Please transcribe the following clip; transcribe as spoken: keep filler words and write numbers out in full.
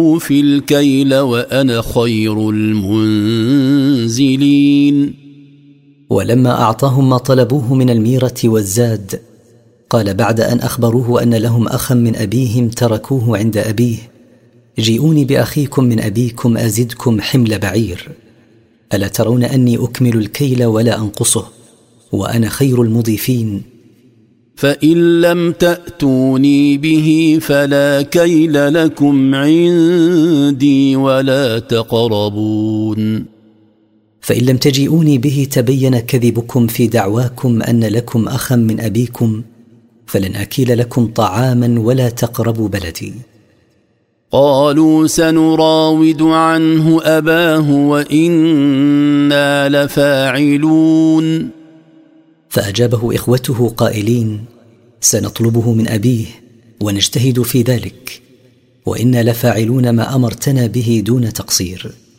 في الكيل وأنا خير المنزلين. ولما أعطاهم ما طلبوه من الميرة والزاد قال بعد أن أخبروه أن لهم أخا من أبيهم تركوه عند أبيه: جيئوني بأخيكم من أبيكم أزدكم حمل بعير، ألا ترون أني أكمل الكيل ولا أنقصه وأنا خير المضيفين؟ فإن لم تأتوني به فلا كيل لكم عندي ولا تقربون. فإن لم تجيئوني به تبين كذبكم في دعواكم أن لكم أخا من أبيكم، فلن أكيل لكم طعاما ولا تقربوا بلدي. قالوا سنراود عنه أباه وإنا لفاعلون. فأجابه إخوته قائلين: سنطلبه من أبيه ونجتهد في ذلك، وإنا لفاعلون ما أمرتنا به دون تقصير.